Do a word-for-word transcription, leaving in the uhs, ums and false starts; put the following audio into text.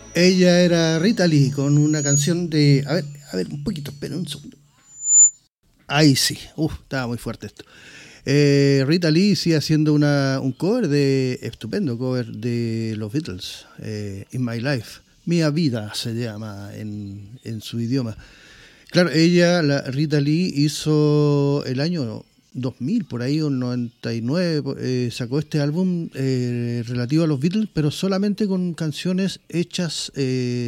Ella era Rita Lee con una canción de... A ver, a ver, un poquito, espera un segundo. Ahí sí, uf, estaba muy fuerte esto. Eh, Rita Lee sigue haciendo una, un cover de... Estupendo cover de los Beatles, eh, In My Life. Mia Vida se llama en, en su idioma. Claro, ella, la Rita Lee, hizo el año dos mil, por ahí, un noventa y nueve, eh, sacó este álbum eh, relativo a los Beatles, pero solamente con canciones hechas... Eh,